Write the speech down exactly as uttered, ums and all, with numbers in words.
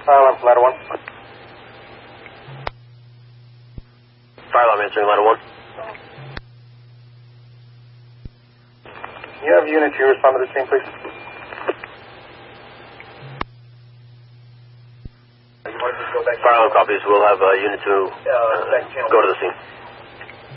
Fire alarm, ladder one. Fire alarm answering, ladder one. Can you have unit two respond to the scene, please? Fire alarm copies. We'll have uh, unit two uh, go to the scene.